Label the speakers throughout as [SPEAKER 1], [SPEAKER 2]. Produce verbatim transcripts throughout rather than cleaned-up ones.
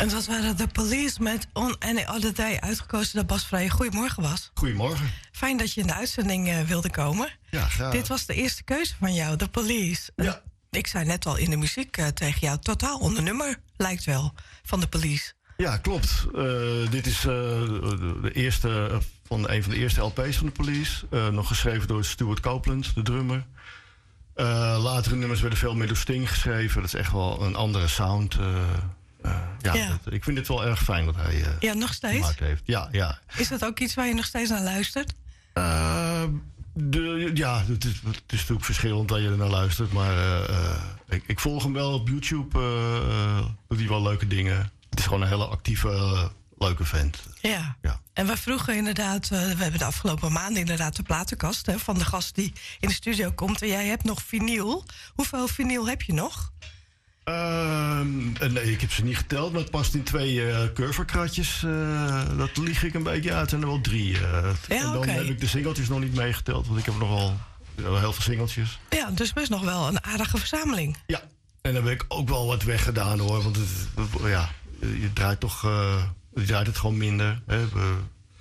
[SPEAKER 1] En dat waren de Police met On Any Other Day, uitgekozen door Bas Vrijen. Goedemorgen, Bas.
[SPEAKER 2] Goedemorgen.
[SPEAKER 1] Fijn dat je in de uitzending uh, wilde komen.
[SPEAKER 2] Ja, graag.
[SPEAKER 1] Dit was de eerste keuze van jou, de Police.
[SPEAKER 2] Ja.
[SPEAKER 1] Uh, ik zei net al in de muziek uh, tegen jou, totaal onder nummer, lijkt wel, van de Police.
[SPEAKER 2] Ja, klopt. Uh, dit is uh, de eerste, uh, van een van de eerste L P's van de Police. Uh, nog geschreven door Stuart Copeland, de drummer. Uh, latere nummers werden veel meer door Sting geschreven. Dat is echt wel een andere sound. Uh, uh, ja,
[SPEAKER 1] ja.
[SPEAKER 2] Dat, ik vind het wel erg fijn dat hij uh,
[SPEAKER 1] ja, nog steeds?
[SPEAKER 2] gemaakt heeft. Ja, ja.
[SPEAKER 1] Is dat ook iets waar je nog steeds naar luistert?
[SPEAKER 2] Uh, de, ja, het is, het is natuurlijk verschillend waar je er naar luistert. Maar uh, uh, ik, ik volg hem wel op YouTube. Uh, uh, doet hij wel leuke dingen. Het is gewoon een hele actieve, uh, leuke vent.
[SPEAKER 1] Ja.
[SPEAKER 2] ja.
[SPEAKER 1] En we vroegen inderdaad, uh, we hebben de afgelopen maanden inderdaad de platenkast hè, van de gast die in de studio komt. En jij hebt nog vinyl. Hoeveel vinyl heb je nog?
[SPEAKER 2] Uh, nee, ik heb ze niet geteld, maar het past in twee uh, curverkratjes. Uh, dat lieg ik een beetje uit. Het zijn er wel drie. Uh,
[SPEAKER 1] ja,
[SPEAKER 2] en dan
[SPEAKER 1] okay.
[SPEAKER 2] heb ik de singeltjes nog niet meegeteld, want ik heb nogal uh, heel veel singeltjes.
[SPEAKER 1] Ja, dus best nog wel een aardige verzameling.
[SPEAKER 2] Ja, en dan heb ik ook wel wat weggedaan hoor. Want het, ja, je draait toch, uh, je draait het gewoon minder. Hè. We,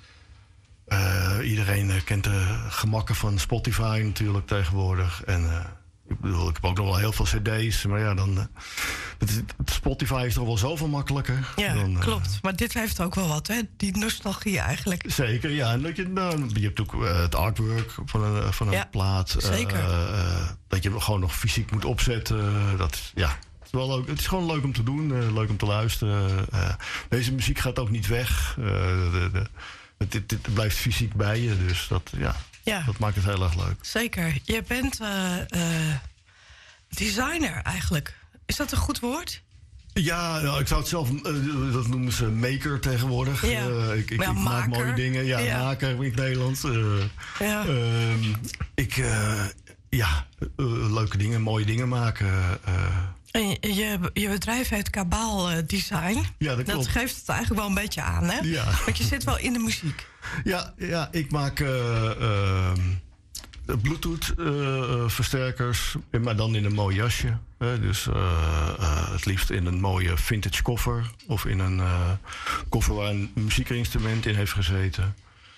[SPEAKER 2] uh, iedereen uh, kent de gemakken van Spotify natuurlijk tegenwoordig. En uh, ik bedoel, ik heb ook nog wel heel veel cd's. Maar ja, dan... Uh, het, Spotify is toch wel zoveel makkelijker.
[SPEAKER 1] Ja,
[SPEAKER 2] dan, uh,
[SPEAKER 1] klopt. Maar dit heeft ook wel wat, hè? Die nostalgie eigenlijk.
[SPEAKER 2] Zeker, ja. En dat je, nou, je hebt ook uh, het artwork van een, van een
[SPEAKER 1] ja,
[SPEAKER 2] plaat.
[SPEAKER 1] Zeker.
[SPEAKER 2] Uh, uh, dat je hem gewoon nog fysiek moet opzetten. Uh, dat, ja, het is, wel leuk. Het is gewoon leuk om te doen. Uh, leuk om te luisteren. Uh, deze muziek gaat ook niet weg. Uh, de, de, het, het, het blijft fysiek bij je. Dus dat, ja,
[SPEAKER 1] ja.
[SPEAKER 2] dat maakt het heel erg leuk.
[SPEAKER 1] Zeker. Je bent uh, uh, designer eigenlijk. Is dat een goed woord?
[SPEAKER 2] Ja, nou, ik zou het zelf, uh, dat noemen ze maker tegenwoordig.
[SPEAKER 1] Ja.
[SPEAKER 2] Uh, ik ik,
[SPEAKER 1] ja,
[SPEAKER 2] ik maak mooie dingen. Ja,
[SPEAKER 1] ja.
[SPEAKER 2] maker in het Nederlands. Uh,
[SPEAKER 1] ja.
[SPEAKER 2] uh, ik, uh, ja, uh, leuke dingen, mooie dingen maken. Uh.
[SPEAKER 1] En je, je, je bedrijf heet Kabaal uh, Design.
[SPEAKER 2] Ja, dat klopt.
[SPEAKER 1] Dat geeft het eigenlijk wel een beetje aan, hè?
[SPEAKER 2] Ja.
[SPEAKER 1] Want je zit wel in de muziek.
[SPEAKER 2] Ja, ja ik maak... Uh, uh, Bluetooth uh, versterkers, maar dan in een mooi jasje. Hè? Dus uh, uh, het liefst in een mooie vintage koffer. Of in een uh, koffer waar een muziekinstrument in heeft gezeten.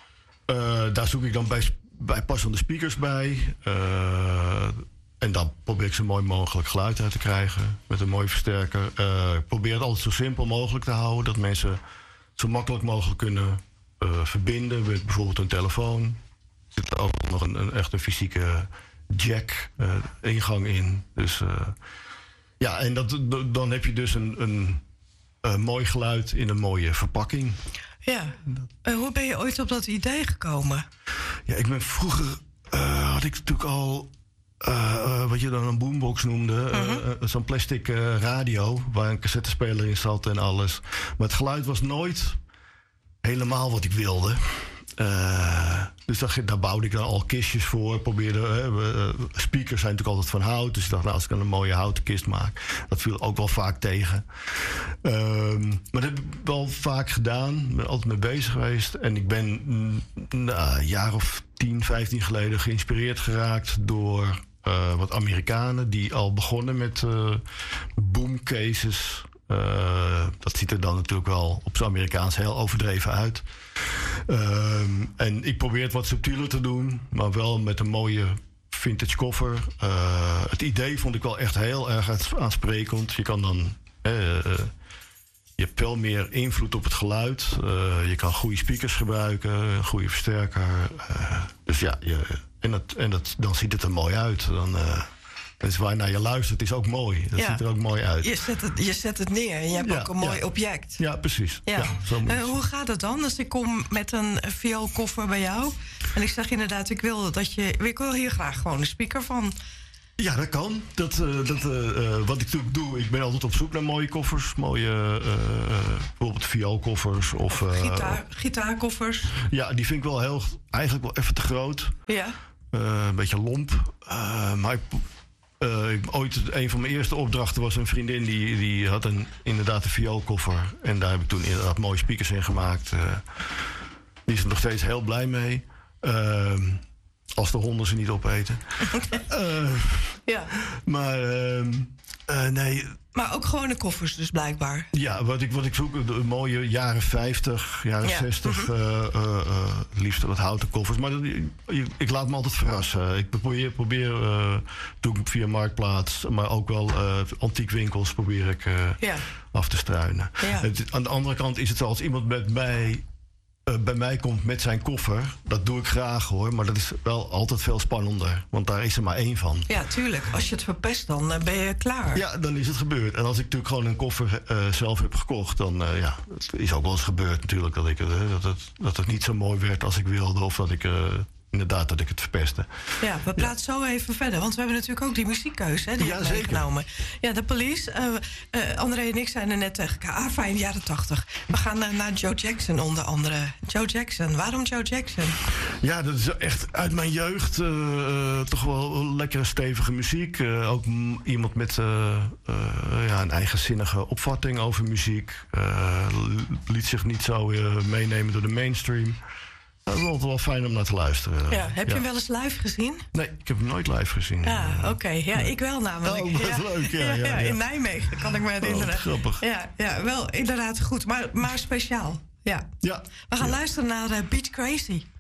[SPEAKER 2] Uh, daar zoek ik dan bij, bij passende speakers bij. Uh, en dan probeer ik zo mooi mogelijk geluid uit te krijgen. Met een mooie versterker. Uh, ik probeer het altijd zo simpel mogelijk te houden. Dat mensen zo makkelijk mogelijk kunnen uh, verbinden met bijvoorbeeld een telefoon. Er zit ook nog een, een echt een fysieke jack uh, ingang in. Dus uh, ja, en dat, dan heb je dus een, een, een mooi geluid in een mooie verpakking.
[SPEAKER 1] Ja. En hoe ben je ooit op dat idee gekomen?
[SPEAKER 2] Ja, ik ben vroeger uh, had ik natuurlijk al uh, uh, wat je dan een boombox noemde, uh-huh. uh, uh, zo'n plastic uh, radio waar een cassettespeler in zat en alles. Maar het geluid was nooit helemaal wat ik wilde. Uh, dus daar, daar bouwde ik dan al kistjes voor. Probeerde, uh, speakers zijn natuurlijk altijd van hout. Dus ik dacht, nou, als ik een mooie houten kist maak. Dat viel ook wel vaak tegen. Uh, maar dat heb ik wel vaak gedaan. Ik ben altijd mee bezig geweest. En ik ben nou, een jaar of tien, vijftien geleden geïnspireerd geraakt door uh, wat Amerikanen die al begonnen met uh, boomcases. Uh, dat ziet er dan natuurlijk wel op z'n Amerikaans heel overdreven uit. Uh, en ik probeer het wat subtieler te doen, maar wel met een mooie vintage koffer. Uh, het idee vond ik wel echt heel erg aansprekend. Je kan dan... Uh, uh, je hebt veel meer invloed op het geluid. Uh, je kan goede speakers gebruiken, een goede versterker. Uh, dus ja, je, en, dat, en dat, dan ziet het er mooi uit. Dan... Uh, Dus waar naar je luistert is ook mooi. Dat ja. ziet er ook mooi uit.
[SPEAKER 1] Je zet het, je zet het neer en je hebt ja, ook een mooi
[SPEAKER 2] ja.
[SPEAKER 1] object.
[SPEAKER 2] Ja, precies.
[SPEAKER 1] Ja.
[SPEAKER 2] Ja, zo
[SPEAKER 1] uh, hoe gaat het dan als ik kom met een vioolkoffer bij jou? En ik zeg inderdaad, ik wil, dat je, ik wil hier graag gewoon een speaker van.
[SPEAKER 2] Ja, dat kan. Dat, uh, dat, uh, uh, wat ik natuurlijk doe, ik ben altijd op zoek naar mooie koffers. Mooie, uh, uh, bijvoorbeeld vioolkoffers. Of,
[SPEAKER 1] of
[SPEAKER 2] uh,
[SPEAKER 1] gitaar, gitaarkoffers.
[SPEAKER 2] Ja, die vind ik wel heel, eigenlijk wel even te groot.
[SPEAKER 1] Ja.
[SPEAKER 2] Uh, een beetje lomp. Uh, maar ik... Uh, ik, ooit, een van mijn eerste opdrachten was een vriendin die, die had een, inderdaad een vioolkoffer. En daar heb ik toen inderdaad mooie speakers in gemaakt. Uh, die is er nog steeds heel blij mee. Uh, als de honden ze niet opeten. uh,
[SPEAKER 1] ja.
[SPEAKER 2] Maar uh, uh, nee,
[SPEAKER 1] Maar ook gewone koffers dus blijkbaar.
[SPEAKER 2] Ja, wat ik, wat ik zoek, de mooie jaren vijftig, jaren ja. zestig, uh-huh. uh, uh, uh, liefst wat houten koffers. Maar dat, ik, ik laat me altijd verrassen. Ik probeer, probeer uh, doe ik via Marktplaats, maar ook wel uh, antiekwinkels probeer ik uh, ja. af te struinen. Ja. Het, aan de andere kant is het zo, als iemand met mij... Uh, bij mij komt met zijn koffer, dat doe ik graag hoor, maar dat is wel altijd veel spannender, want daar is er maar één van.
[SPEAKER 1] Ja, tuurlijk. Als je het verpest, dan uh, ben je klaar.
[SPEAKER 2] Ja, dan is het gebeurd. En als ik natuurlijk gewoon een koffer uh, zelf heb gekocht, dan uh, ja, het is ook wel eens gebeurd natuurlijk dat, ik, uh, dat, het, dat het niet zo mooi werd als ik wilde, of dat ik... Uh, Inderdaad, dat ik het verpestte.
[SPEAKER 1] Ja, we praten ja. zo even verder. Want we hebben natuurlijk ook die muziekkeuze, hè, die ja, je hebt meegenomen. Ja, de Police. Uh, uh, André en ik zijn er net tegen elkaar. Ah, fijn, jaren tachtig. We gaan uh, naar Joe Jackson onder andere. Joe Jackson. Waarom Joe Jackson?
[SPEAKER 2] Ja, dat is echt uit mijn jeugd. Uh, uh, toch wel lekkere, stevige muziek. Uh, ook m- iemand met uh, uh, ja, een eigenzinnige opvatting over muziek. Uh, liet zich niet zo uh, meenemen door de mainstream. Dat is altijd wel fijn om naar te luisteren.
[SPEAKER 1] Ja, heb je ja. hem wel eens live gezien?
[SPEAKER 2] Nee, ik heb hem nooit live gezien.
[SPEAKER 1] Ja, oké. Okay. Ja, nee. Ik wel namelijk.
[SPEAKER 2] Oh, wat
[SPEAKER 1] ja.
[SPEAKER 2] leuk. Ja, ja, ja,
[SPEAKER 1] ja, in Nijmegen, kan ik me herinneren.
[SPEAKER 2] Oh, grappig.
[SPEAKER 1] Ja, ja, wel inderdaad goed, maar, maar speciaal. Ja.
[SPEAKER 2] Ja.
[SPEAKER 1] We gaan
[SPEAKER 2] ja.
[SPEAKER 1] luisteren naar uh, Beat Crazy.